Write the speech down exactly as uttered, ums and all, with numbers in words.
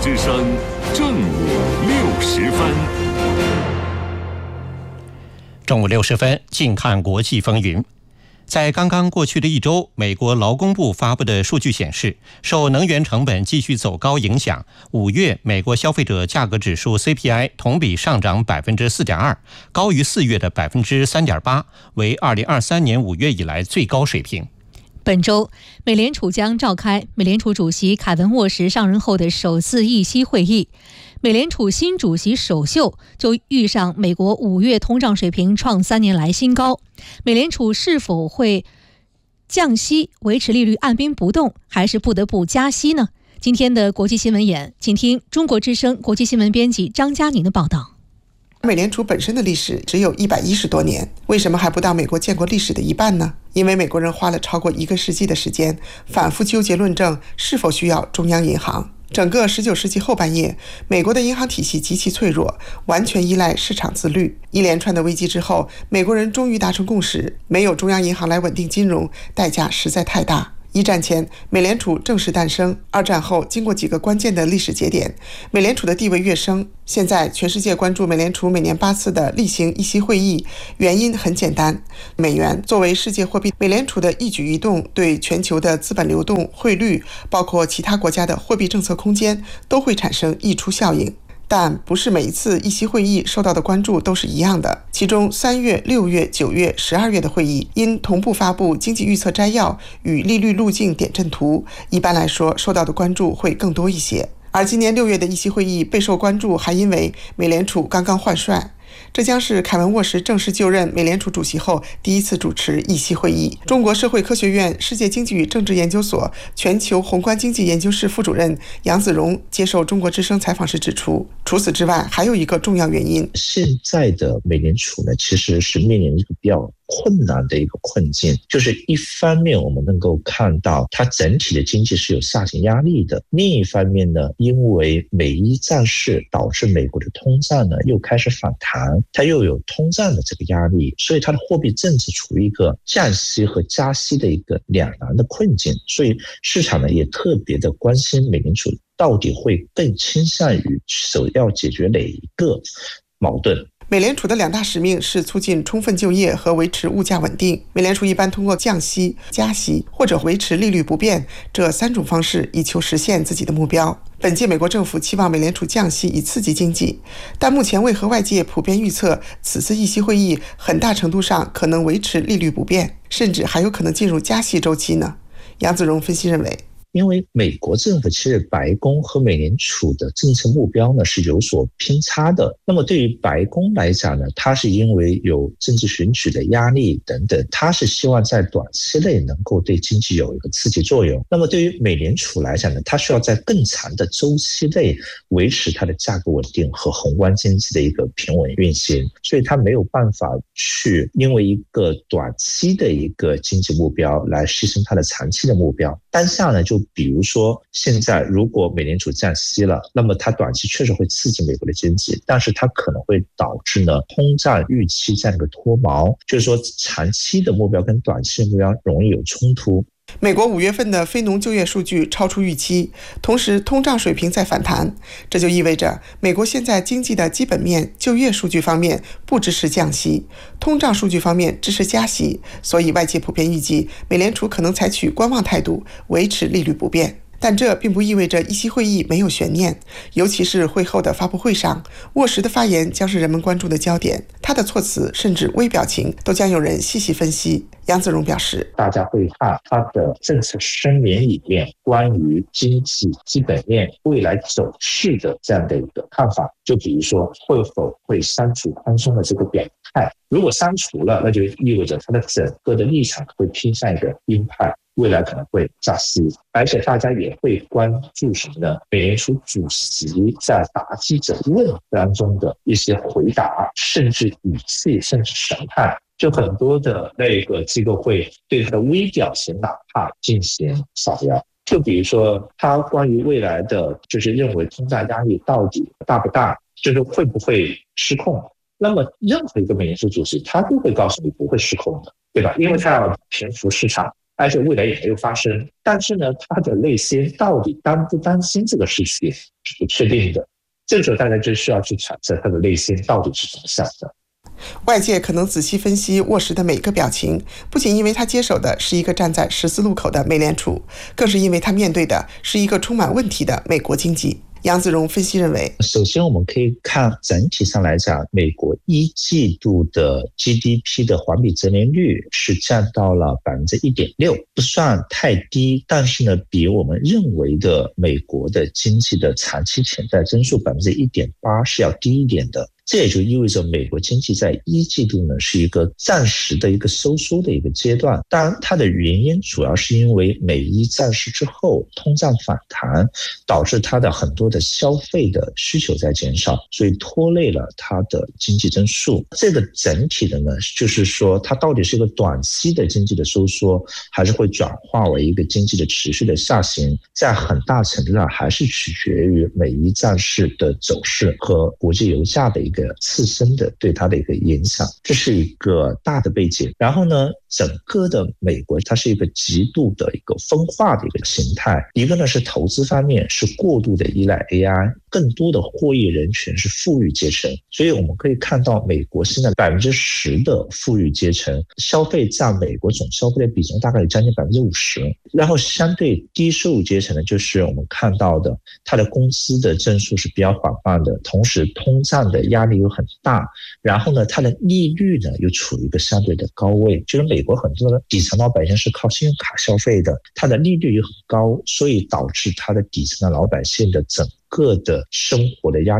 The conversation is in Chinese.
之声正午六时分， 正午六十分，近看国际风云。在刚刚过去的一周，美国劳工部发布的数据显示，受能源成本继续走高影响，五月美国消费者价格指数 C P I 同比上涨 百分之四点二， 高于四月的 百分之三点八， 为二零二三年五月以来最高水平。 本周，美联储将召开美联储主席凯文沃什上任后的首次议息会议。美联储新主席首秀就遇上美国五月通胀水平创三年来新高，美联储是否会降息维持利率按兵不动，还是不得不加息呢？今天的国际新闻眼，请听中国之声国际新闻编辑张嘉宁的报道。 美联储本身的历史只有一百一十多年，为什么还不到美国建国历史的一半呢？因为美国人花了超过一个世纪的时间，反复纠结论证是否需要中央银行。整个十九世纪后半叶，美国的银行体系极其脆弱，完全依赖市场自律。一连串的危机之后，美国人终于达成共识，没有中央银行来稳定金融，代价实在太大。一战前，美联储正式诞生；二战后，经过几个关键的历史节点，美联储的地位跃升。现在，全世界关注美联储每年八次的例行议息会议，原因很简单：美元作为世界货币，美联储的一举一动对全球的资本流动、汇率，包括其他国家的货币政策空间，都会产生溢出效应。但不是每一次议息会议受到的关注都是一样的，其中三月、六月、九月、十二月的会议因同步发布经济预测摘要与利率路径点阵图，一般来说受到的关注会更多一些。而今年六月的议息会议备受关注，还因为美联储刚刚换帅。这将是凯文沃什正式就任美联储主席后第一次主持议息会议。中国社会科学院世界经济与政治研究所全球宏观经济研究室副主任杨子荣接受中国之声采访时指出，除此之外还有一个重要原因， 现在的美联储呢，其实是面临一个比较困难的一个困境，就是一方面我们能够看到它整体的经济是有下行压力的，另一方面呢，因为美伊战事导致美国的通胀呢又开始反弹，它又有通胀的这个压力，所以它的货币政策处于一个降息和加息的一个两难的困境，所以市场呢也特别的关心美联储到底会更倾向于首要解决哪一个矛盾。 美联储的两大使命是促进充分就业和维持物价稳定。美联储一般通过降息、加息或者维持利率不变这三种方式，以求实现自己的目标。本届美国政府期望美联储降息以刺激经济，但目前为何外界普遍预测此次议息会议很大程度上可能维持利率不变，甚至还有可能进入加息周期呢？杨子荣分析认为， 因为美国政府其实白宫和美联储的政策目标呢是有所偏差的。那么对于白宫来讲呢，它是因为有政治选举的压力等等，它是希望在短期内能够对经济有一个刺激作用。那么对于美联储来讲呢，它需要在更长的周期内维持它的价格稳定和宏观经济的一个平稳运行，所以它没有办法去因为一个短期的一个经济目标来牺牲它的长期的目标。当下呢，就比如说现在如果美联储降息了，那么它短期确实会刺激美国的经济，但是它可能会导致呢通胀预期这样一个脱锚，就是说长期的目标跟短期的目标容易有冲突。 美国五月份的非农就业数据超出预期，同时通胀水平在反弹，这就意味着美国现在经济的基本面就业数据方面不支持降息，通胀数据方面支持加息，所以外界普遍预计美联储可能采取观望态度，维持利率不变。但这并不意味着议息会议没有悬念，尤其是会后的发布会上，沃什的发言将是人们关注的焦点，他的措辞甚至微表情都将有人细细分析。杨子荣表示， 大家会看他的政策声明里面关于经济基本面未来走势的这样的一个看法，就比如说会否会删除宽松的这个表态，如果删除了，那就意味着他的整个的立场会偏向一个鹰派，未来可能会加息。而且大家也会关注什么呢？美联储主席在答记者问当中的一些回答，甚至语气，甚至神态，就很多的那个机构会对他的微表情哪怕进行扫描。就比如说他关于未来的就是认为通胀压力到底大不大，就是会不会失控，那么任何一个美联储主席他都会告诉你不会失控的，对吧？因为他要平复市场而且未来也没有发生。但是呢，他的内心到底担不担心这个事情是不确定的。这个时候大家就需要去揣测他的内心到底是怎么想的。 外界可能仔细分析沃什的每个表情，不仅因为他接手的是一个站在十字路口的美联储，更是因为他面对的是一个充满问题的美国经济。杨子荣分析认为， 首先我们可以看整体上来讲，美国一季度的 G D P 的环比增年率是降到了 百分之一点六， 不算太低，但是呢，比我们认为的美国的经济的长期潜在增速 百分之一点八 是要低一点的。这也就意味着美国经济在一季度呢是一个暂时的一个收缩的一个阶段。当然它的原因主要是因为美伊战事之后通胀反弹，导致它的很多的消费的需求在减少，所以拖累了它的经济增速。这个整体的呢，就是说它到底是一个短期的经济的收缩，还是会转化为一个经济的持续的下行，在很大程度上还是取决于美伊战事的走势和国际油价的一个一个自身的对它的一个影响，这是一个大的背景。然后呢，整个的美国它是一个极度的一个分化的一个形态。一个呢是投资方面是过度的依赖 A I， 更多的获益人群是富裕阶层。所以我们可以看到，美国现在 百分之十 的富裕阶层消费占美国总消费的比重大概有将近 百分之五十。然后相对低收入阶层呢，就是我们看到的它的工资的增速是比较缓慢的，同时通胀的压力又很大，然后呢它的利率呢又处于一个相对的高位，就是美国很多的底层老百姓是靠信用卡消费的，它的利率又很高，所以导致它的底层的老百姓的整个的生活的压力